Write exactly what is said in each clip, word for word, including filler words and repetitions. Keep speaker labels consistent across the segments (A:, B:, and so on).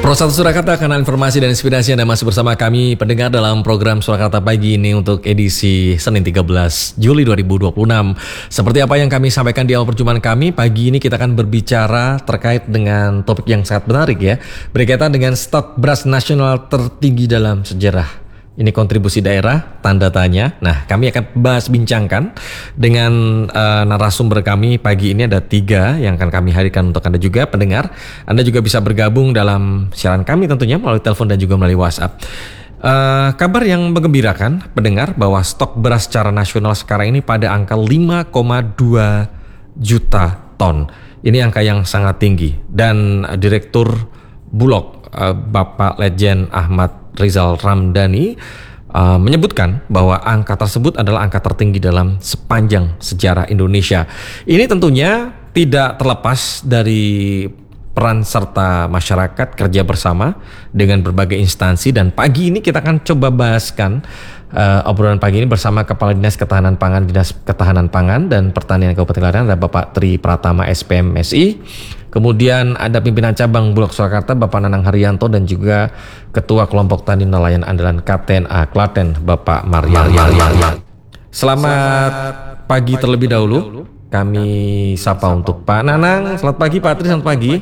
A: Pro satu Surakarta, kanal informasi dan inspirasi. Anda masih bersama kami pendengar dalam program Surakarta Pagi ini untuk edisi Senin tiga belas Juli dua ribu dua puluh enam. Seperti apa yang kami sampaikan di awal perjumpaan kami, pagi ini kita akan berbicara terkait dengan topik yang sangat menarik ya, berkaitan dengan stok beras nasional tertinggi dalam sejarah. Ini kontribusi daerah, tanda tanya. Nah, kami akan bahas bincangkan dengan uh, narasumber kami pagi ini. Ada tiga yang akan kami hadirkan untuk Anda juga pendengar. Anda juga bisa bergabung dalam siaran kami tentunya melalui telepon dan juga melalui WhatsApp. Uh, kabar yang menggembirakan pendengar bahwa stok beras secara nasional sekarang ini pada angka lima koma dua juta ton. Ini angka yang sangat tinggi. Dan uh, Direktur Bulog uh, Bapak Legend Ahmad Rizal Ramdhani uh, menyebutkan bahwa angka tersebut adalah angka tertinggi dalam sepanjang sejarah Indonesia. Ini tentunya tidak terlepas dari peran serta masyarakat kerja bersama dengan berbagai instansi, dan pagi ini kita akan coba bahaskan uh, obrolan pagi ini bersama Kepala Dinas Ketahanan Pangan, Dinas Ketahanan Pangan dan Pertanian Kabupaten Klaten, ada Bapak Tri Pratama S P M S I. Kemudian ada pimpinan cabang Bulog Surakarta Bapak Nanang Haryanto dan juga Ketua Kelompok Tani Nelayan Andalan K T N A Klaten Bapak Maria. Selamat pagi terlebih dahulu. Kami sapa untuk Pak Nanang. Selamat pagi Pak Tri, selamat pagi.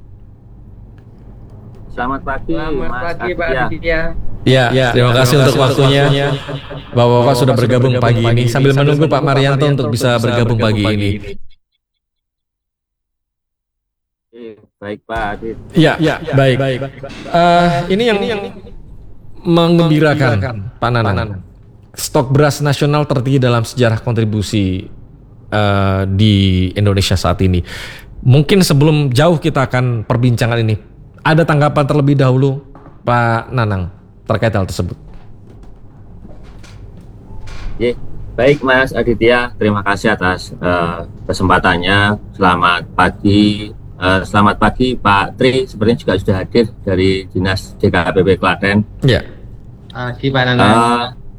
B: Selamat pagi,
C: Selamat
B: Mas
C: pagi Pak
B: Aditya.
C: Aditya.
A: Ya, ya, terima kasih untuk waktunya. Bapak-bapak sudah bergabung pagi ini sambil menunggu Pak Marianto untuk bisa bergabung pagi ini.
B: Baik Pak Adit.
A: Ya, ya, baik. baik. Uh, ini yang, yang menggembirakan Pak Nanang. Stok beras nasional tertinggi dalam sejarah kontribusi uh, di Indonesia saat ini. Mungkin sebelum jauh kita akan perbincangan ini, ada tanggapan terlebih dahulu Pak Nanang terkait hal tersebut.
B: Ye, baik Mas Aditya, terima kasih atas uh, kesempatannya. Selamat pagi. Uh, selamat pagi Pak Tri, sepertinya juga sudah hadir dari Dinas D K P P Klaten.
A: Ya.
C: Pagi Pak Nanang.
B: Uh,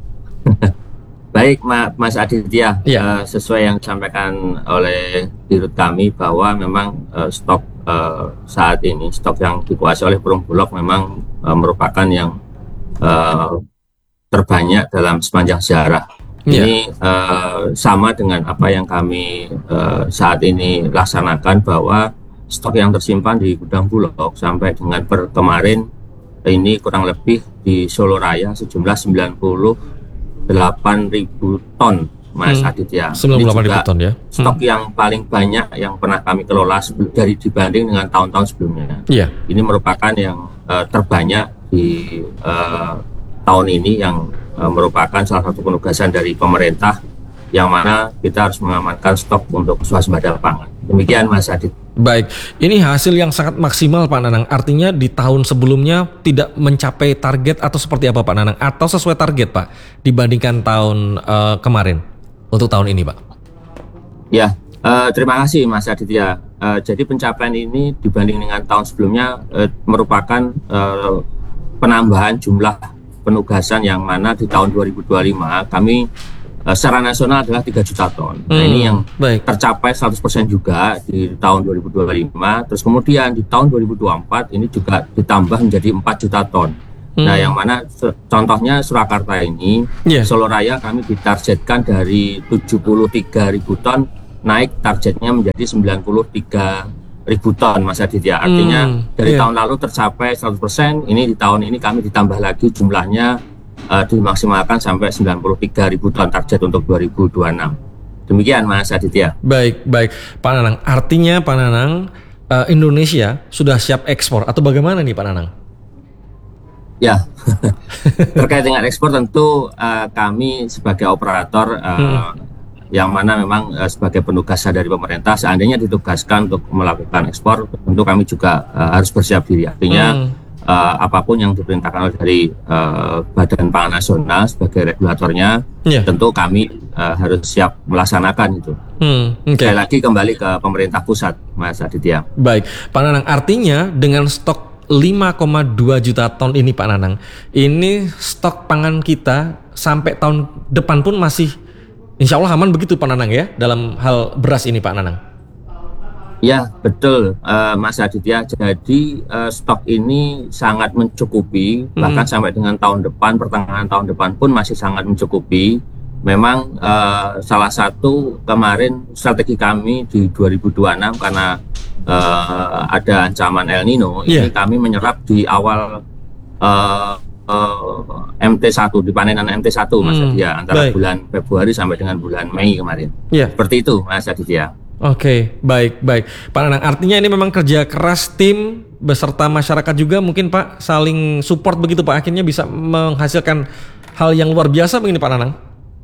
B: baik Ma, Mas Aditya,
A: ya.
B: uh, sesuai yang disampaikan oleh dirut kami bahwa memang uh, stok uh, saat ini, stok yang dikuasai oleh Perum Bulog memang uh, merupakan yang uh, terbanyak dalam sepanjang sejarah. Ya. Ini uh, sama dengan apa yang kami uh, saat ini laksanakan, bahwa stok yang tersimpan di gudang Bulog sampai dengan per kemarin ini kurang lebih di Solo Raya sejumlah sembilan puluh delapan ribu ton, Mas hmm, Aditya.
A: sembilan puluh delapan ribu ton ya.
B: Stok
A: hmm.
B: yang paling banyak yang pernah kami kelola dari dibanding dengan tahun-tahun sebelumnya.
A: Yeah.
B: Ini merupakan yang uh, terbanyak di uh, tahun ini, yang uh, merupakan salah satu penugasan dari pemerintah, yang mana kita harus mengamankan stok untuk swasembada pangan. Demikian Mas Adit.
A: Baik, ini hasil yang sangat maksimal Pak Nanang. Artinya di tahun sebelumnya tidak mencapai target atau seperti apa Pak Nanang? Atau sesuai target Pak dibandingkan tahun uh, kemarin untuk tahun ini Pak?
B: Ya, uh, terima kasih Mas Aditya. Uh, jadi pencapaian ini dibanding dengan tahun sebelumnya uh, merupakan uh, penambahan jumlah penugasan, yang mana di tahun dua ribu dua puluh lima kami secara nasional adalah tiga juta ton. Nah, hmm, ini yang baik. tercapai seratus persen juga di tahun dua ribu dua puluh lima. Terus kemudian di tahun dua ribu dua puluh empat ini juga ditambah menjadi empat juta ton. Hmm. Nah, yang mana contohnya Surakarta ini, yeah. Solo Raya kami ditargetkan dari tujuh puluh tiga ribu ton, naik targetnya menjadi sembilan puluh tiga ribu ton, Mas Aditya. Artinya hmm, dari yeah. tahun lalu tercapai seratus persen, ini di tahun ini kami ditambah lagi jumlahnya, Uh, dimaksimalkan sampai sembilan puluh tiga ribu ton target untuk dua ribu dua puluh enam. Demikian Mas Aditya.
A: Baik, baik Pak Nanang. Artinya Pak Nanang, uh, Indonesia sudah siap ekspor atau bagaimana nih Pak Nanang?
B: Ya, terkait dengan ekspor tentu uh, kami sebagai operator uh, hmm. yang mana memang uh, sebagai penugasan dari pemerintah, seandainya ditugaskan untuk melakukan ekspor, tentu kami juga uh, harus bersiap diri. Artinya hmm. Uh, apapun yang diperintahkan dari uh, Badan Pangan Nasional sebagai regulatornya, yeah. tentu kami uh, harus siap melaksanakan itu. Hmm, okay. Sekali lagi kembali ke pemerintah pusat, Mas Aditya.
A: Baik, Pak Nanang, artinya dengan stok lima koma dua juta ton ini Pak Nanang, ini stok pangan kita sampai tahun depan pun masih insya Allah aman begitu Pak Nanang ya, dalam hal beras ini Pak Nanang?
B: Ya, betul, uh, Mas Aditya. Jadi uh, stok ini sangat mencukupi,
A: Hmm.
B: bahkan sampai dengan tahun depan, pertengahan tahun depan pun masih sangat mencukupi. Memang uh, salah satu kemarin strategi kami di dua ribu dua puluh enam karena uh, ada ancaman El Nino,
A: Yeah.
B: ini kami menyerap di awal uh, uh, M T satu, di panenan M T satu, Mas
A: Hmm,
B: Aditya, antara
A: baik.
B: bulan Februari sampai dengan bulan Mei kemarin.
A: Ya.
B: Seperti itu, Mas Aditya.
A: Oke, baik, baik. Pak Nanang, artinya ini memang kerja keras tim beserta masyarakat juga mungkin Pak, saling support begitu Pak, akhirnya bisa menghasilkan hal yang luar biasa begini Pak Nanang.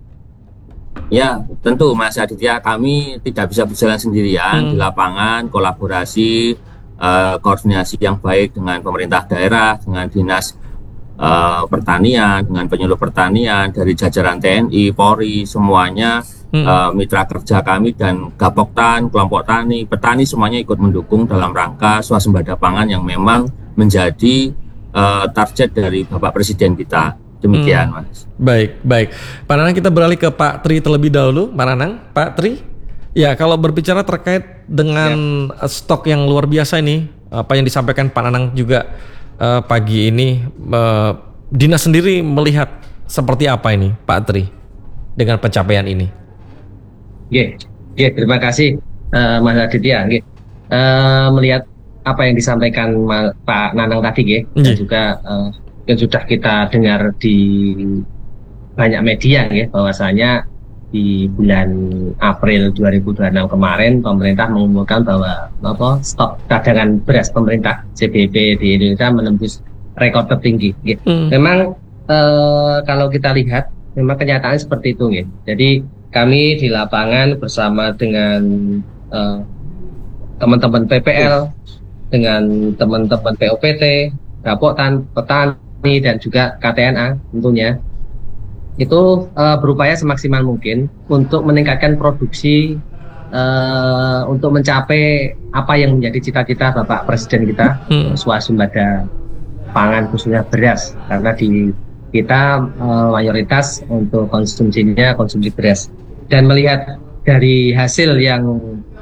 B: Ya, tentu Mas Aditya, kami tidak bisa berjalan sendirian
A: Hmm.
B: di lapangan, kolaborasi, eh, koordinasi yang baik dengan pemerintah daerah, dengan dinas eh, pertanian, dengan penyuluh pertanian, dari jajaran T N I, Polri, semuanya
A: Hmm.
B: eh, mitra kerja kami dan Gapoktan, kelompok tani, petani semuanya ikut mendukung dalam rangka swasembada pangan yang memang menjadi eh, target dari Bapak Presiden kita. Demikian,
A: Hmm.
B: Mas.
A: Baik, baik. Pak Nanang, kita beralih ke Pak Tri terlebih dahulu. Pak Nanang, Pak Tri. Ya, kalau berbicara terkait dengan eh, stok yang luar biasa ini, apa yang disampaikan Pak Nanang juga eh, pagi ini, eh, Dinas sendiri melihat seperti apa ini, Pak Tri, dengan pencapaian ini?
C: Oke, oke, terima kasih eh, Mas Aditya. Oke. Eh, melihat apa yang disampaikan Ma- Pak Nanang tadi, oke, dan
A: Iya.
C: juga eh, yang sudah kita dengar di banyak media, ya, bahwasanya di bulan April dua ribu dua puluh enam kemarin pemerintah mengumumkan bahwa apa stok cadangan beras pemerintah C B P di Indonesia menembus rekor tertinggi. Oke.
A: Hmm.
C: Memang eh, kalau kita lihat, memang kenyataan seperti itu, ya. Jadi kami di lapangan bersama dengan eh, teman-teman P P L, dengan teman-teman P O P T, Gapoktan, petani, dan juga K T N A tentunya, itu eh, berupaya semaksimal mungkin untuk meningkatkan produksi eh, untuk mencapai apa yang menjadi cita-cita Bapak Presiden kita,
A: Hmm.
C: swasembada pangan khususnya beras, karena di kita eh, mayoritas untuk konsumsinya konsumsi beras. Dan melihat dari hasil yang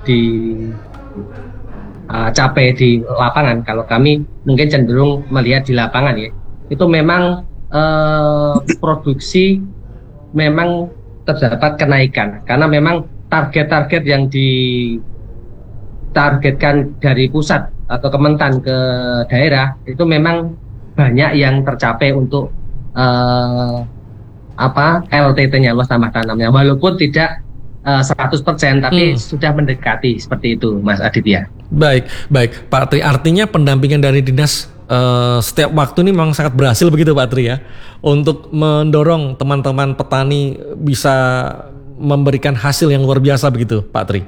C: dicapai di lapangan, kalau kami mungkin cenderung melihat di lapangan, ya, itu memang eh, produksi memang terdapat kenaikan, karena memang target-target yang ditargetkan dari pusat atau Kementan ke daerah itu memang banyak yang tercapai untuk eh, apa L T T-nya, luas tanah tanamnya, walaupun tidak eh, seratus persen, tapi
A: Hmm.
C: sudah mendekati seperti itu, Mas Aditya.
A: Baik, baik, Pak Tri. Artinya pendampingan dari dinas eh, setiap waktu ini memang sangat berhasil begitu, Pak Tri, ya, untuk mendorong teman-teman petani bisa memberikan hasil yang luar biasa begitu, Pak Tri.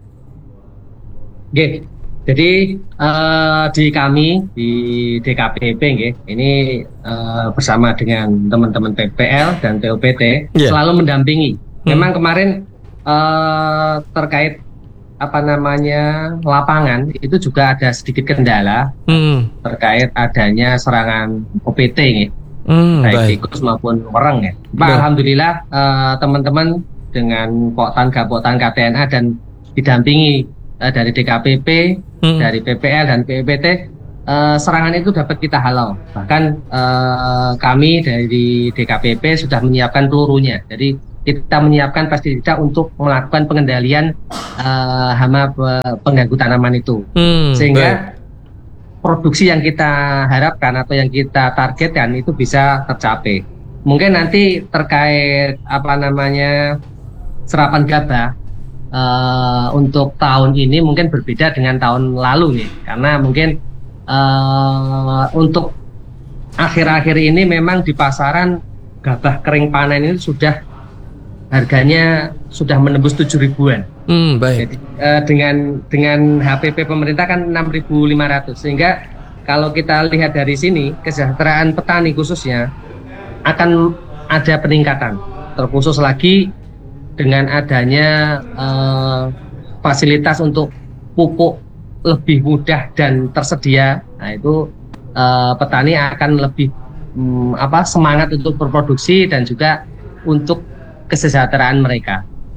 C: Oke, jadi eh, di kami di D K P P, nggih, ini eh, bersama dengan teman-teman P P L dan P O P T
A: Iya.
C: selalu mendampingi.
A: Hmm.
C: Memang kemarin eh, terkait apa namanya lapangan itu juga ada sedikit kendala
A: Hmm,
C: terkait adanya serangan O P T, nggih,
A: hmm,
C: baik
A: baik.
C: tikus maupun wereng, ya. Pak,
A: Baik.
C: alhamdulillah eh, teman-teman dengan Poktan, Gapoktan, K T N A dan didampingi eh, dari D K P P,
A: Hmm.
C: dari P P L dan P O P T, eh, serangan itu dapat kita halau. Bahkan eh, kami dari D K P P sudah menyiapkan pelurunya. Jadi kita menyiapkan pestisida untuk melakukan pengendalian eh, hama pe- pengganggu tanaman itu.
A: Hmm,
C: Sehingga
A: baik.
C: produksi yang kita harapkan atau yang kita targetkan itu bisa tercapai. Mungkin nanti terkait apa namanya serapan gabah eh, untuk tahun ini mungkin berbeda dengan tahun lalu, nih, karena mungkin eh, untuk akhir-akhir ini memang di pasaran gabah kering panen ini sudah harganya sudah menembus tujuh ribuan.
A: Hmm, baik.
C: Jadi eh, dengan dengan H P P pemerintah kan enam ribu lima ratus, sehingga kalau kita lihat dari sini kesejahteraan petani khususnya akan ada peningkatan, terkhusus lagi dengan adanya eh, fasilitas untuk pupuk lebih mudah dan tersedia. Nah itu eh, petani akan lebih hmm, apa semangat untuk berproduksi dan juga untuk kesejahteraan mereka.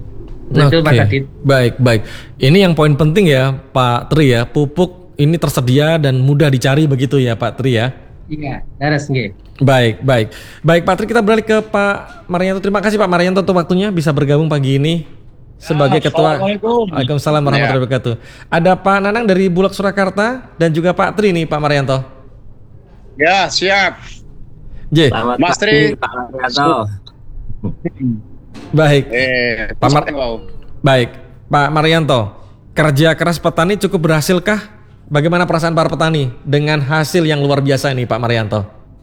C: Betul, Mas
A: Oke,
C: Adit.
A: baik, baik. Ini yang poin penting ya, Pak Tri ya. Pupuk ini tersedia dan mudah dicari begitu ya, Pak Tri ya.
C: Iya, harus nggih.
A: Baik, baik. Baik, Pak Tri, kita beralih ke Pak Marianto. Terima kasih Pak Marianto untuk waktunya bisa bergabung pagi ini sebagai ketua.
D: Assalamualaikum.
A: Waalaikumsalam warahmatullahi wabarakatuh. Ada Pak Nanang dari Bulog Surakarta dan juga Pak Tri nih, Pak Marianto.
D: Ya, siap.
A: J.
B: Selamat
D: Mas
B: pagi,
D: Tri.
B: Pak Marianto.
A: Baik.
D: Eh,
A: Pak Mar-
D: wow.
A: Baik, Pak Marianto. Kerja keras petani cukup berhasilkah? Bagaimana perasaan para petani dengan hasil yang luar biasa ini, Pak Marianto?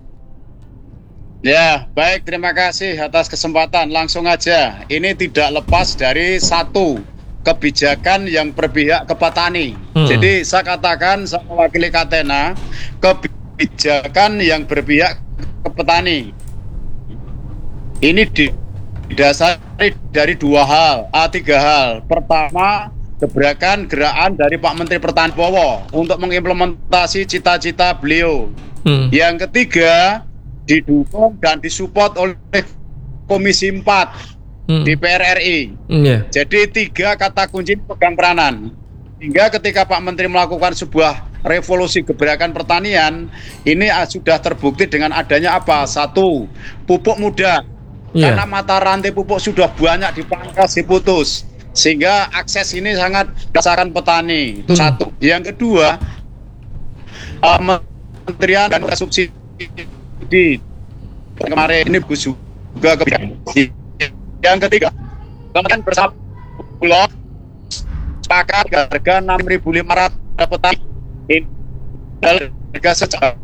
D: Ya, baik, terima kasih atas kesempatan. Langsung aja, ini tidak lepas dari satu kebijakan yang berpihak ke petani.
A: Hmm.
D: Jadi saya katakan, saya mewakili Katena, kebijakan yang berpihak ke petani. Ini didasari dari dua hal, ah, tiga hal. Pertama, gebrakan gerakan dari Pak Menteri Pertanian Bowo untuk mengimplementasi cita-cita beliau.
A: Hmm.
D: Yang ketiga, didukung dan disupport oleh Komisi empat
A: Hmm.
D: di P R R I.
A: Hmm, ya.
D: Jadi tiga kata kunci pegang peranan. Hingga ketika Pak Menteri melakukan sebuah revolusi gebrakan pertanian, ini ah, sudah terbukti dengan adanya apa? Satu, pupuk mudah.
A: Iya.
D: Karena mata rantai pupuk sudah banyak dipangkas, diputus. Sehingga akses ini sangat berdasarkan petani. Itu
A: Hmm.
D: satu. Yang kedua, uh, Kementerian dan subsidi kemarin ini bagus juga kebijakan. Yang ketiga, Kementerian bersama Bulog sepakat harga enam ribu lima ratus per petani. Ini harga sejak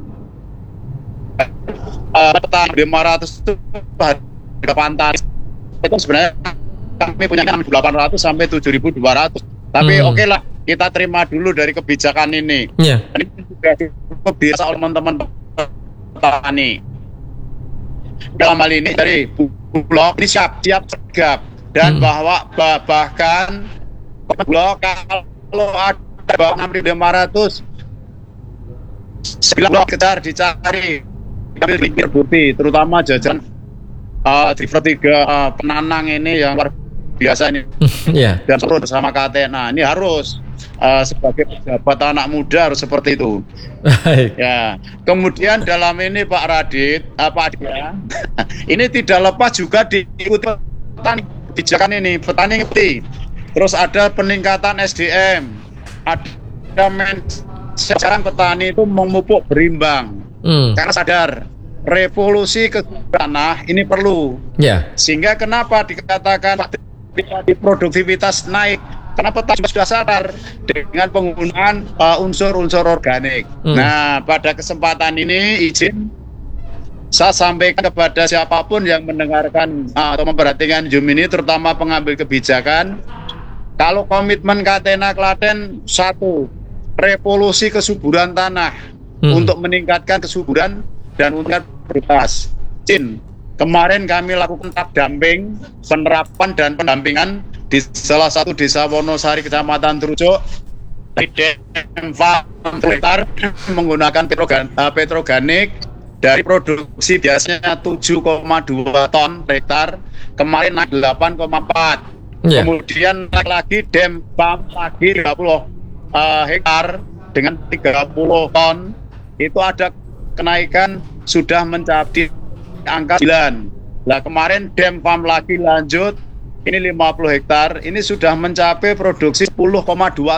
D: uh, petani lima ratus itu harga pantas. Itu sebenarnya kami punya enam ribu delapan ratus sampai tujuh ribu dua ratus. Tapi
A: Hmm.
D: oke okay lah, kita terima dulu dari kebijakan ini.
A: Iya.
D: Ini sudah cukup biasa oleh teman-teman petani. Dalam hal ini dari Bulog ini siap siap tegap dan
A: Hmm.
D: bahwa bah- bahkan Bulog kalau ada bawah enam ribu lima ratus sembilan Bulog kejar dicari kami terbukti terutama jajaran uh, driver tiga uh, penanang ini yang luar biasa ini
A: Iya.
D: dan terus bersama Katena. Ini harus uh, sebagai pejabat anak muda harus seperti itu.
A: Baik.
D: Ya, kemudian dalam ini Pak Radit, apa dia? Ini tidak lepas juga diikuti petani kebijakan ini, petani ngerti. Terus ada peningkatan S D M, ada men sekarang petani itu memupuk berimbang
A: Hmm.
D: karena sadar revolusi ke tanah ini perlu.
A: Ya.
D: Sehingga kenapa dikatakan di produktivitas naik? Karena petani juga sudah sadar dengan penggunaan uh, unsur-unsur organik.
A: Hmm.
D: Nah, pada kesempatan ini izin saya sampaikan kepada siapapun yang mendengarkan uh, atau memperhatikan Zoom ini, terutama pengambil kebijakan, kalau komitmen Katena Klaten satu, revolusi kesuburan tanah
A: Hmm.
D: untuk meningkatkan kesuburan dan meningkatkan kualitas. Izin. Kemarin kami lakukan tahap damping, penerapan dan pendampingan di salah satu desa Wonosari, Kecamatan Trucuk, di Demfa Blitar menggunakan petrogan, uh, petroganik dari produksi biasanya tujuh koma dua ton per hektar, kemarin naik delapan koma empat.
A: Ya.
D: Kemudian naik lagi Demfa lagi tiga puluh uh, hektar dengan tiga puluh ton, itu ada kenaikan sudah mencapai angka sembilan. Nah, kemarin Dem Farm lagi lanjut, ini lima puluh hektar, ini sudah mencapai produksi sepuluh koma dua